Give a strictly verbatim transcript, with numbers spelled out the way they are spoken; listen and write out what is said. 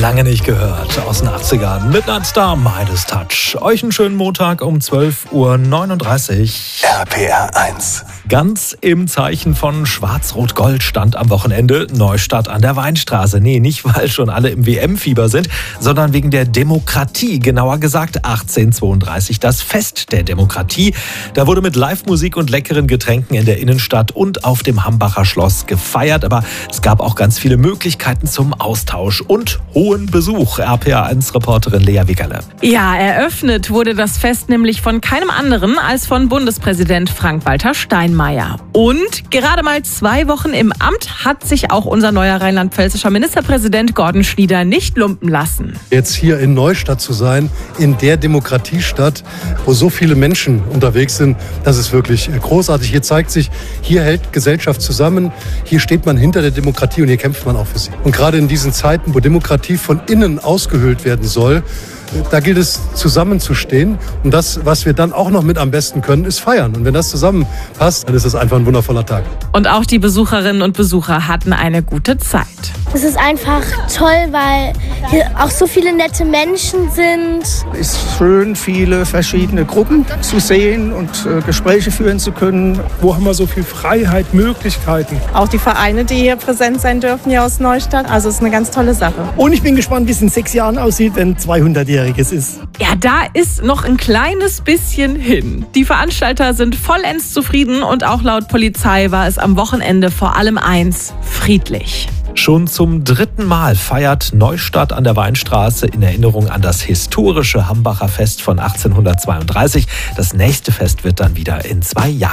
Lange nicht gehört aus den achtzigern. Midnight Star, Midas Touch. Euch einen schönen Montag um zwölf Uhr neununddreißig. R P R eins. Ganz im Zeichen von Schwarz-Rot-Gold stand am Wochenende Neustadt an der Weinstraße. Nee, nicht weil schon alle im W M-Fieber sind, sondern wegen der Demokratie. Genauer gesagt achtzehnhundertzweiunddreißig, das Fest der Demokratie. Da wurde mit Live-Musik und leckeren Getränken in der Innenstadt und auf dem Hambacher Schloss gefeiert. Aber es gab auch ganz viele Möglichkeiten zum Austausch und hohen Besuch. R P R eins-Reporterin Lea Wickerle. Ja, eröffnet wurde das Fest nämlich von keinem anderen als von Bundespräsident Frank-Walter Steinmeier. Und gerade mal zwei Wochen im Amt hat sich auch unser neuer rheinland-pfälzischer Ministerpräsident Gordon Schnieder nicht lumpen lassen. Jetzt hier in Neustadt zu sein, in der Demokratiestadt, wo so viele Menschen unterwegs sind, das ist wirklich großartig. Hier zeigt sich, hier hält Gesellschaft zusammen, hier steht man hinter der Demokratie und hier kämpft man auch für sie. Und gerade in diesen Zeiten, wo Demokratie von innen ausgehöhlt werden soll, da gilt es, zusammenzustehen. Und das, was wir dann auch noch mit am besten können, ist feiern. Und wenn das zusammenpasst, dann ist es einfach ein wundervoller Tag. Und auch die Besucherinnen und Besucher hatten eine gute Zeit. Es ist einfach toll, weil hier auch so viele nette Menschen sind. Es ist schön, viele verschiedene Gruppen zu sehen und äh, Gespräche führen zu können. Wo haben wir so viel Freiheit, Möglichkeiten? Auch die Vereine, die hier präsent sein dürfen hier aus Neustadt. Also es ist eine ganz tolle Sache. Und ich bin gespannt, wie es in sechs Jahren aussieht, wenn zweihundertjähriges ist. Ja, da ist noch ein kleines bisschen hin. Die Veranstalter sind vollends zufrieden und auch laut Polizei war es am Wochenende vor allem eins: friedlich. Schon zum dritten Mal feiert Neustadt an der Weinstraße in Erinnerung an das historische Hambacher Fest von achtzehnhundertzweiunddreißig. Das nächste Fest wird dann wieder in zwei Jahren.